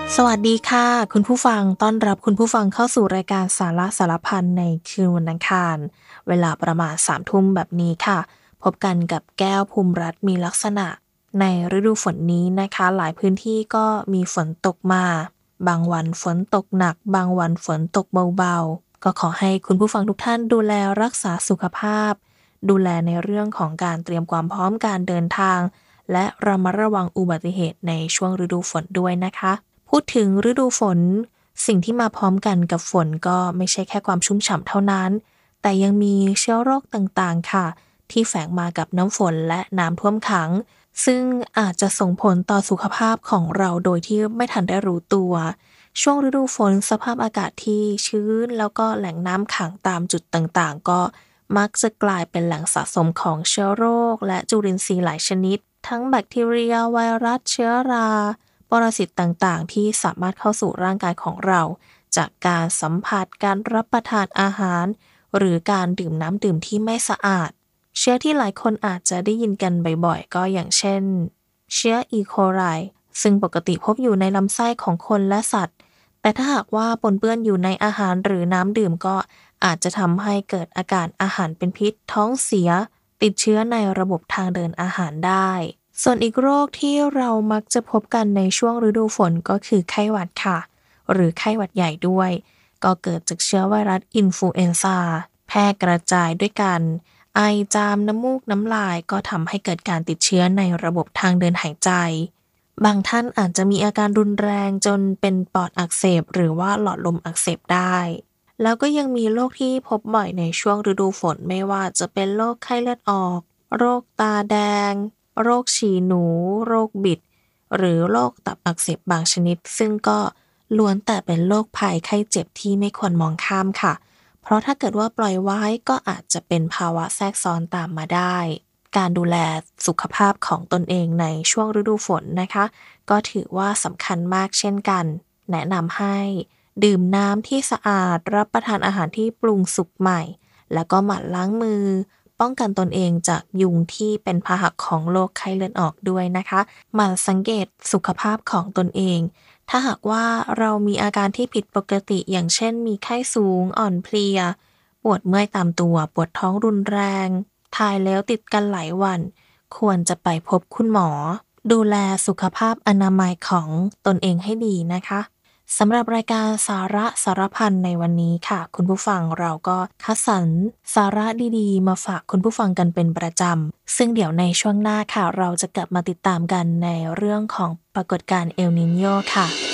สวัสดีค่ะคุณผู้ฟังต้อนรับคุณผู้ฟังเข้าสู่รายการสาระสารพันในคืนวันอังคารเวลาประมาณ3 ทุ่มแบบนี้ค่ะพบกันกับแก้วภูมิรัตน์มีลักษณะในฤดูฝนนี้นะคะหลายพื้นที่ก็มีฝนตกมาบางวันฝนตกหนักบางวันฝนตกเบาๆก็ขอให้คุณผู้ฟังทุกท่านดูแลรักษาสุขภาพดูแลในเรื่องของการเตรียมความพร้อมการเดินทางและระมัดระวังอุบัติเหตุในช่วงฤดูฝนด้วยนะคะ พูดถึงฤดูฝนสิ่งที่มาพร้อมกันกับฝนก็ไม่ใช่แค่ความชุ่มฉ่ำเท่านั้นแต่ยังมีเชื้อโรคต่างๆค่ะที่แฝงมากับน้ำฝนและน้ำท่วมขังซึ่งอาจจะส่งผลต่อสุขภาพของเราโดยที่ไม่ทันได้รู้ตัวช่วงฤดูฝนสภาพอากาศที่ชื้นแล้วก็แหล่งน้ำขังตามจุดต่างๆก็มักจะกลายเป็นแหล่งสะสมของเชื้อโรคและจุลินทรีย์หลายชนิดทั้งแบคทีเรียไวรัสเชื้อราปรสิตต่างๆที่สามารถเข้าสู่ร่างกายของเราจากการสัมผัสการรับประทานอาหารหรือการดื่มน้ำดื่มที่ไม่สะอาดเชื้อที่หลายคนอาจจะได้ยินกันบ่อยๆก็อย่างเช่นเชื้ออีโคไลซึ่งปกติพบอยู่ในลำไส้ของคนและสัตว์แต่ถ้าหากว่าปนเปื้อนอยู่ในอาหารหรือน้ำดื่มก็อาจจะทำให้เกิดอาการอาหารเป็นพิษท้องเสียติดเชื้อในระบบทางเดินอาหารได้ส่วนอีกโรคที่เรามักจะพบกันในช่วงฤดูฝนก็คือไข้หวัดค่ะหรือไข้หวัดใหญ่ด้วยก็เกิดจากเชื้อไวรัสอินฟลูเอนซาแพร่กระจายด้วยกันไอจามน้ำมูกน้ำลายก็ทำให้เกิดการติดเชื้อในระบบทางเดินหายใจบางท่านอาจจะมีอาการรุนแรงจนเป็นปอดอักเสบหรือว่าหลอดลมอักเสบได้แล้วก็ยังมีโรคที่พบบ่อยในช่วงฤดูฝนไม่ว่าจะเป็นโรคไข้เลือดออกโรคตาแดงโรคฉี่หนูโรคบิดหรือโรคตับอักเสบบางชนิดซึ่งก็ล้วนแต่เป็นโรคภัยไข้เจ็บที่ไม่ควรมองข้ามค่ะ เพราะถ้าเกิดว่าปล่อยไว้ก็อาจจะเป็นภาวะแทรกซ้อนตามมาได้ การดูแลสุขภาพของตนเองในช่วงฤดูฝนนะคะก็ถือว่าสำคัญมากเช่นกัน แนะนำให้ดื่มน้ำที่สะอาดรับประทานอาหารที่ปรุงสุกใหม่แล้วก็หมั่นล้างมือป้องกันตนเองจากยุงที่เป็นพาหะของโรคไข้เลือดออกด้วยนะคะหมั่นสังเกตสุขภาพของตนเอง ถ้าหากว่าเรามีอาการที่ผิดปกติอย่างเช่นมีไข้สูงอ่อนเพลียปวดเมื่อยตามตัวปวดท้องรุนแรงถ่ายแล้วติดกันหลายวันควรจะไปพบคุณหมอดูแลสุขภาพอนามัยของตนเองให้ดีนะคะสำหรับรายการสาระสารพันในวันนี้ค่ะคุณผู้ฟังเราก็คัดสรรสาระดีๆมาฝากคุณผู้ฟังกันเป็นประจำซึ่งเดี๋ยวในช่วงหน้าค่ะเราจะกลับมาติดตามกันในเรื่องของปรากฏการณ์เอลนิโญค่ะ